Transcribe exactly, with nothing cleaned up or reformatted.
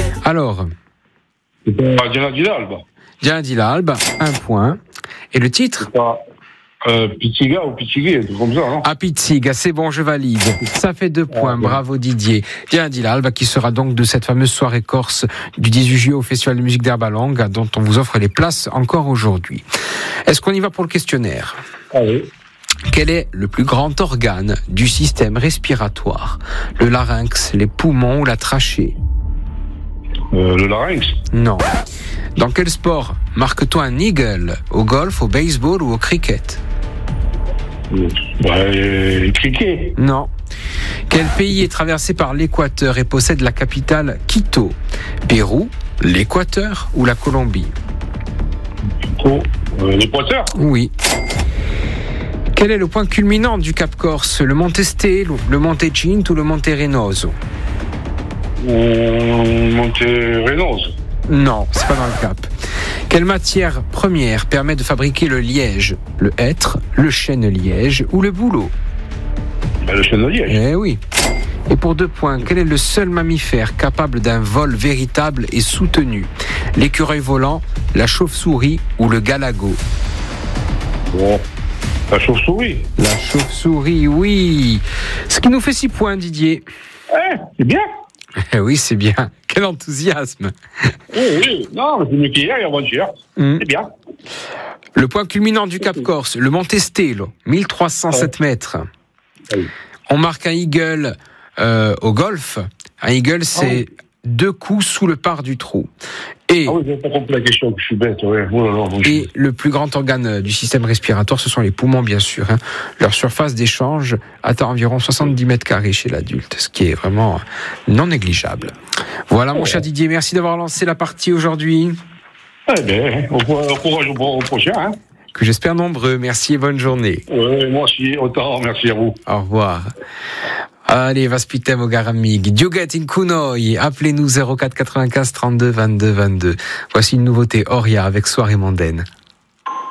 Alors, Gianadilla Alba. Gianadilla Alba, un point. Et le titre? Pas euh, Pizziga ou Pizzighi, un truc comme ça, non? Ah, Pizziga, c'est bon, je valide. Ça fait deux points, Ah, bravo Didier. Gianadilla Alba qui sera donc de cette fameuse soirée corse du dix-huit juillet au Festival de musique d'Herbalonga, dont on vous offre les places encore aujourd'hui. Est-ce qu'on y va pour le questionnaire? Allez. Quel est le plus grand organe du système respiratoire? Le larynx, les poumons ou la trachée? Euh, le larynx. Non. Dans quel sport marque-t-on un eagle? Au golf, au baseball ou au cricket? Bah, euh, cricket. Non. Quel pays est traversé par l'équateur et possède la capitale Quito? Pérou, l'Équateur ou la Colombie? Oh, euh, l'Équateur. Oui. Quel est le point culminant du Cap Corse? Le Monte Stelo, le Monte Cinto ou le Monte Renoso? Euh, Monte Renoso. Non, c'est pas dans le Cap. Quelle matière première permet de fabriquer le liège? Le hêtre, le chêne-liège ou le bouleau? Bah, le chêne-liège. Eh oui. Et pour deux points, quel est le seul mammifère capable d'un vol véritable et soutenu? L'écureuil volant, la chauve-souris ou le galago? Bon. La chauve-souris. La chauve-souris, oui. Ce qui nous fait six points, Didier. Eh, c'est bien. Eh oui, c'est bien. Quel enthousiasme. Oui, oui. Non, mais c'est mieux qu'hier, avant-hier. Mmh. C'est bien. Le point culminant du Cap Corse, le Monte Stelo, mille trois cent sept mètres. Oui. On marque un eagle euh, au golf. Un eagle, c'est Ah oui. deux coups sous le par du trou. Et, Ah oui, j'ai pas compris la question, je suis bête. Ouais. Oh là là, bon, et le plus grand organe du système respiratoire, ce sont les poumons, bien sûr. Hein. Leur surface d'échange atteint environ soixante-dix mètres carrés chez l'adulte, ce qui est vraiment non négligeable. Voilà, mon cher Didier, merci d'avoir lancé la partie aujourd'hui. Eh bien, au, au courage au, au prochain. Hein. Que j'espère nombreux. Merci et bonne journée. Oui, moi aussi, autant, merci à vous. Au revoir. Allez, vaspitem au garamig. Dioget in kunoi. Appelez-nous zéro quatre quatre-vingt-quinze trente-deux vingt-deux vingt-deux. Voici une nouveauté Oria avec Soirée mondaine.